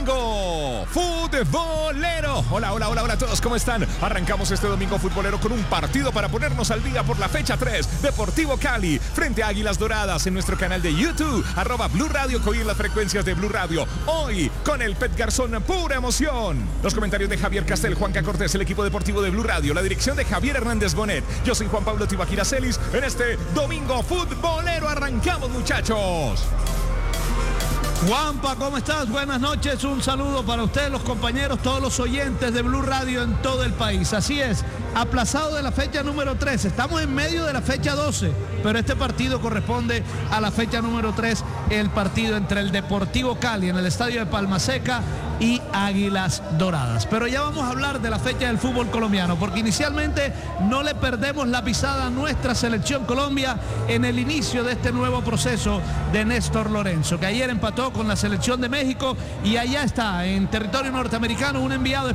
Domingo Futbolero. Hola a todos, ¿cómo están? Arrancamos este domingo futbolero con un partido para ponernos al día por la fecha 3. Deportivo Cali frente a Águilas Doradas en nuestro canal de YouTube, @Blue Radio, que hoy en las frecuencias de Blue Radio. Hoy con el Pet Garzón, pura emoción. Los comentarios de Javier Castel, Juanca Cortés, el equipo deportivo de Blue Radio, la dirección de Javier Hernández Bonet. Yo soy Juan Pablo Tibaquira Celis. En este domingo futbolero arrancamos, muchachos. Juanpa, ¿cómo estás? Buenas noches, un saludo para ustedes, los compañeros, todos los oyentes de Blue Radio en todo el país. Así es, aplazado de la fecha número 3, estamos en medio de la fecha 12, pero este partido corresponde a la fecha número 3, el partido entre el Deportivo Cali en el estadio de Palma Seca y Águilas Doradas. Pero ya vamos a hablar de la fecha del fútbol colombiano, porque inicialmente no le perdemos la pisada a nuestra selección Colombia en el inicio de este nuevo proceso de Néstor Lorenzo, que ayer empató con la selección de México y allá está, en territorio norteamericano, un enviado